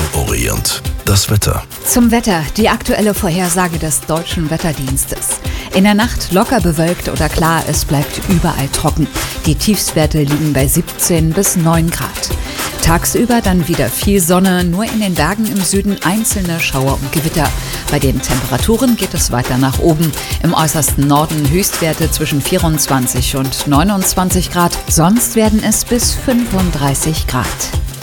Orient. Das Wetter. Zum Wetter, die aktuelle Vorhersage des Deutschen Wetterdienstes. In der Nacht locker bewölkt oder klar, es bleibt überall trocken. Die Tiefstwerte liegen bei 17 bis 9 Grad. Tagsüber dann wieder viel Sonne, nur in den Bergen im Süden einzelne Schauer und Gewitter. Bei den Temperaturen geht es weiter nach oben. Im äußersten Norden Höchstwerte zwischen 24 und 29 Grad, sonst werden es bis 35 Grad.